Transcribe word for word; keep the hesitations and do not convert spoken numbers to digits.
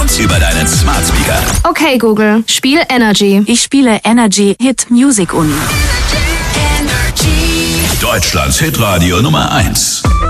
uns über deinen Smart Speaker. Okay, Google, spiel Energy. Ich spiele Energy Hit Music Uni. Deutschlands Hitradio Nummer eins.